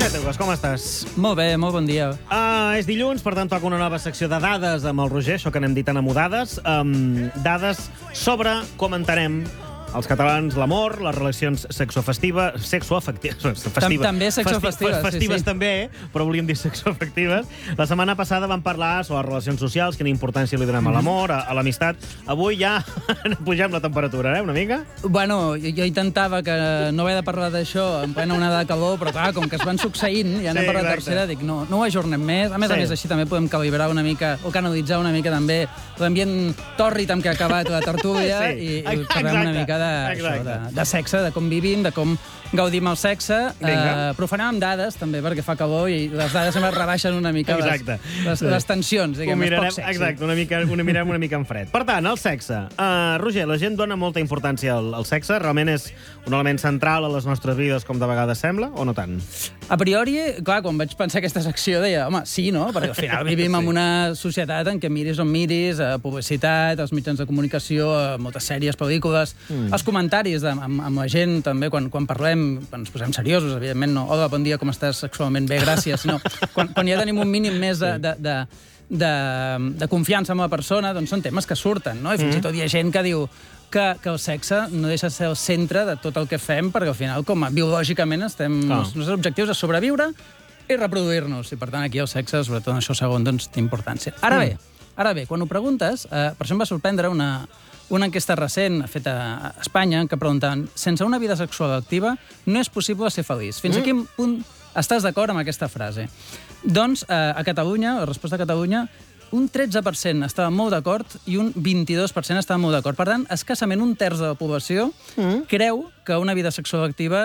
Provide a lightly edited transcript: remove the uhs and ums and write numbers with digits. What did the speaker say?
Roger Teugos, com estàs? Molt bé, molt bon dia. És dilluns, per tant, toca una nova secció de dades amb el Roger, això que n'hem dit tan amodades. Dades sobre com entenem els catalans l'amor, les relacions sexoafectives... També sexoafectives, festives sí. també, però volíem dir sexoafectives. La setmana passada vam parlar sobre les relacions socials, quina importància li donem a l'amor, a l'amistat. Avui ja pugem la temperatura, una mica? Bueno, jo intentava que no haver de parlar d'això en plena onada de calor, però clar, com que es van succeint, ja anem per la tercera, dic, no ho ajornem més. A més, així també podem calibrar una mica, o canalitzar una mica també l'ambient tòrrid amb què ha acabat la tertúlia i parlem una mica de sexe, de com vivim, de com gaudim el sexe. Però ho farem amb dades, també, perquè fa calor i les dades sempre rebaixen una mica les tensions, diguem, és poc sexy. Exacte, mirem una mica en fred. Per tant, el sexe. Roger, la gent dona molta importància al sexe? Realment és un element central a les nostres vides, com de vegades sembla, o no tant? A priori, clar, quan vaig pensar aquesta secció, deia, home, sí, no? Perquè al final vivim en una societat en què miris on miris, publicitat, els mitjans de comunicació, moltes sèries, pel·lícules, els comentaris amb la gent, també, quan parlem, quan ens posem seriosos, evidentment, no, hola, bon dia, com estàs sexualment? Bé, gràcies, sinó quan ja tenim un mínim més de confiança en la persona, doncs són temes que surten, no? I fins i tot hi ha gent que diu que el sexe no deixa de ser el centre de tot el que fem, perquè al final, com biològicament, estem... Els nostres objectius és sobreviure i reproduir-nos, i per tant aquí el sexe, sobretot en això segon, doncs té importància. Ara bé, quan ho preguntes, per això em va sorprendre una enquesta recent feta a Espanya que preguntaven, sense una vida sexual activa no és possible ser feliç. Fins a quin punt estàs d'acord amb aquesta frase? Doncs a Catalunya, la resposta a Catalunya, un 13% estava molt d'acord i un 22% estava molt d'acord. Per tant, escassament un terç de la població creu que una vida sexual activa